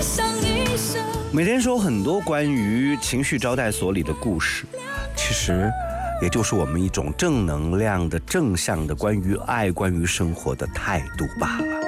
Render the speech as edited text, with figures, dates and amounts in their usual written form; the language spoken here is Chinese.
每天说很多关于情绪招待所里的故事，其实也就是我们一种正能量的正向的关于爱关于生活的态度罢了。